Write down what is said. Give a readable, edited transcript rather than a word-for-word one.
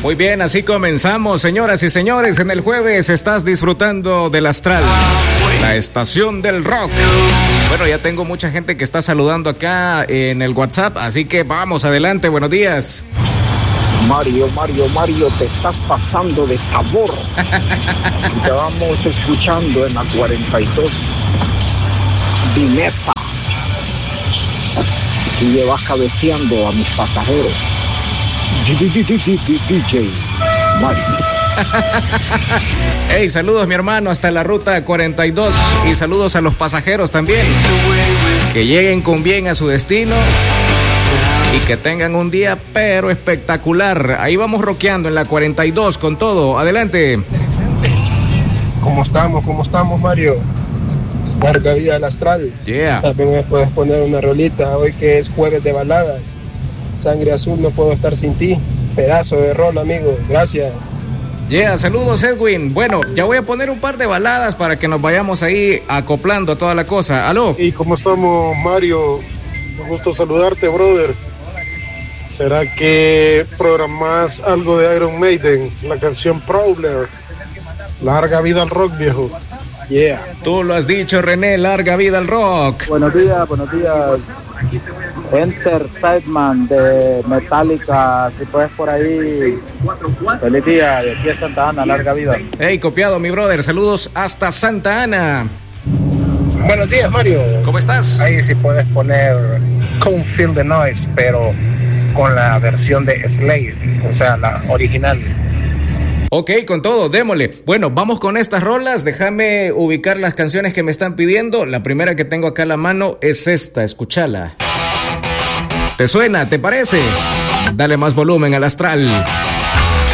Muy bien, así comenzamos, señoras y señores. En el jueves estás disfrutando del Astral, la estación del rock. Bueno, ya tengo mucha gente que está saludando acá en el WhatsApp, así que vamos adelante. Buenos días. Mario, te estás pasando de sabor. Te vamos escuchando en la 42 Dimesa. Y llevas cabeceando a mis pasajeros. DJ Mario. Hey, saludos mi hermano hasta la ruta 42 y saludos a los pasajeros también. Que lleguen con bien a su destino y que tengan un día pero espectacular. Ahí vamos rockeando en la 42 con todo. Adelante. ¿Cómo estamos, Mario? Larga vida al Astral. Yeah. También me puedes poner una rolita hoy que es jueves de baladas. Sangre azul, no puedo estar sin ti. Pedazo de rol, amigo. Gracias. Yeah, saludos Edwin. Bueno, ya voy a poner un par de baladas para que nos vayamos ahí acoplando a toda la cosa. ¿Aló? ¿Y cómo estamos, Mario? Un gusto saludarte, brother. ¿Será que programás algo de Iron Maiden? La canción Prowler. Larga vida al rock, viejo. Yeah. Tú lo has dicho, René, larga vida al rock. Buenos días. Enter Sideman de Metallica, si puedes por ahí. Feliz día, de aquí a Santa Ana, larga vida. Hey, copiado, mi brother, saludos hasta Santa Ana. Buenos días, Mario. ¿Cómo estás? Ahí sí puedes poner Can't Feel the Noise, pero con la versión de Slade, o sea, la original. Ok, con todo, démosle. Bueno, vamos con estas rolas. Déjame ubicar las canciones que me están pidiendo. La primera que tengo acá a la mano es esta, escúchala. ¿Te suena? ¿Te parece? Dale más volumen al Astral.